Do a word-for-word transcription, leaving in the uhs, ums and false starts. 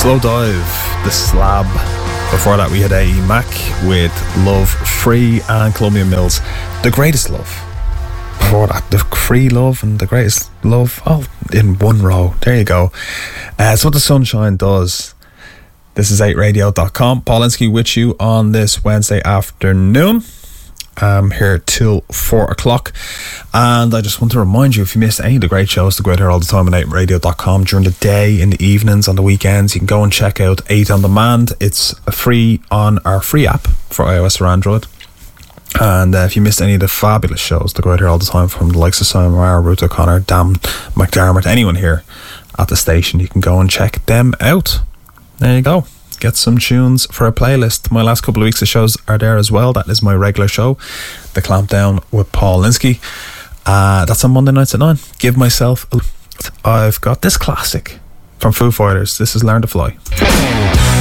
Slow Dive, The Slab. Before that we had A E Mac with Love Free and Columbia Mills, The Greatest Love. Before that, The Free Love and The Greatest Love, all in one row. There you go. Uh, it's what the sunshine does. This is eight radio dot com. Paul Linsky with you on this Wednesday afternoon. I'm here till four o'clock, and I just want to remind you, if you missed any of the great shows, to go out here all the time on eight radio dot com during the day, in the evenings, on the weekends. You can go and check out eight on Demand. It's free on our free app for iOS or Android. And uh, if you missed any of the fabulous shows that go out here all the time, from the likes of Simon Mara, Ruth O'Connor, Dan McDermott, anyone here at the station, you can go and check them out. There you go. Get some tunes for a playlist. My last couple of weeks of shows are there as well. That is my regular show, The Clampdown with Paul Linsky. Uh, that's on Monday nights at nine. Give myself a... I've got this classic from Foo Fighters. This is Learn to Fly.